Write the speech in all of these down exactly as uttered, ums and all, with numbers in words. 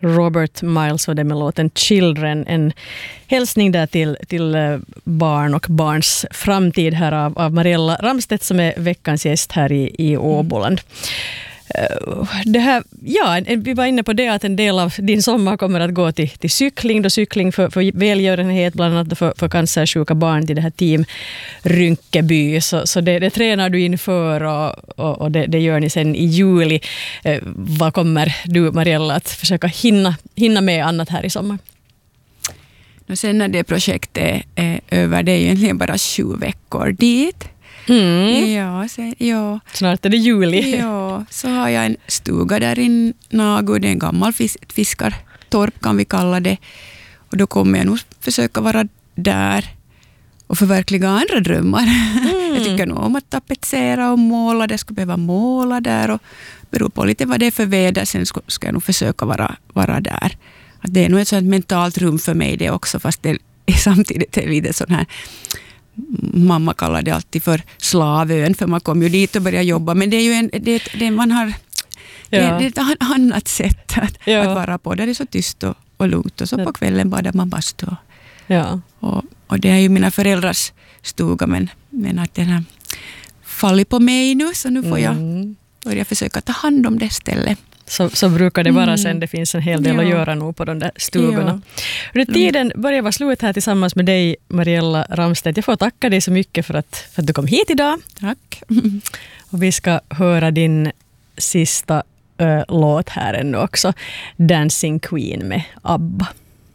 Robert Miles och det med låten Children. En hälsning där till, till barn och barns framtid här av, av Mariella Ramstedt som är veckans gäst här i, i Åboland. Det här, ja, vi var inne på det att en del av din sommar kommer att gå till, till cykling, då cykling för, för välgörenhet, bland annat för, för cancersjuka barn till det här team Rynkeby. Så, så det, det tränar du inför och, och, och det, det gör ni sen i juli. Eh, vad kommer du, Mariella, att försöka hinna, hinna med annat här i sommar? Och sen när det projektet är över, det är egentligen bara sju veckor dit. Mm. Ja, så, ja. Snart är det juli. Ja, så har jag en stuga där i Nagu, det är en gammal fis- fiskartorp kan vi kalla det. Och då kommer jag nog försöka vara där och förverkliga andra drömmar. Mm. Jag tycker nog om att tapetsera och måla, det ska behöva måla där och beror på lite vad det är för väder, sen ska, ska jag nog försöka vara, vara där. Att det är nog ett sånt mentalt rum för mig det också, fast det är samtidigt är lite sån här. Mamma kallar det alltid för slavön, för man kommer ju dit och börjar jobba, men det är ju en, det, det man har det, ja. det är ett annat sätt att, ja. att vara på. Det är så tyst och, och lugnt och så på kvällen badar man bastu. Ja. Och, och det är ju mina föräldrars stuga, men, men att den har fallit på mig nu, så nu får jag mm. börja försöka ta hand om det stället. Så, så brukar det vara mm. sen. Det finns en hel del ja. att göra nu på de där stugorna. Ja. Tiden börjar vara slut här tillsammans med dig, Mariella Ramstedt. Jag får tacka dig så mycket för att, för att du kom hit idag. Tack. Och vi ska höra din sista äh, låt här ännu också. Dancing Queen med ABBA.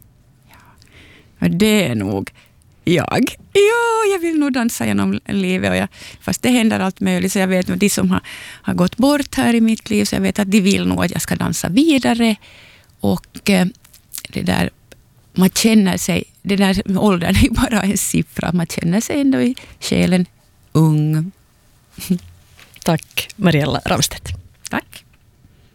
Ja, det är nog jag. Ja, jag vill nog dansa genom livet. Och jag, fast det händer allt möjligt. Så jag vet att de som har, har gått bort här i mitt liv, så jag vet att de vill nog att jag ska dansa vidare. Och eh, det där, man känner sig, det där åldern är bara en siffra. Man känner sig ändå i själen ung. Tack, Mariella Ramstedt. Tack.